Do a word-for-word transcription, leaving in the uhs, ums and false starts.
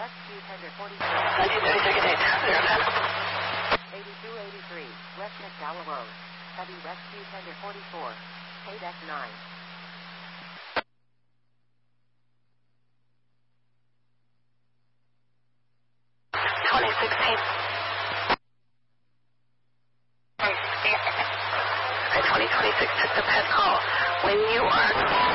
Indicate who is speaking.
Speaker 1: Rescue Tender forty-four.
Speaker 2: nineteen thirty-second eight. Zero ten.
Speaker 1: eighty-two eighty-three, West McDowell Road. Heavy Rescue Tender forty-four. eight X nine.
Speaker 2: twenty sixteen. twenty twenty-six took the pet call. When you are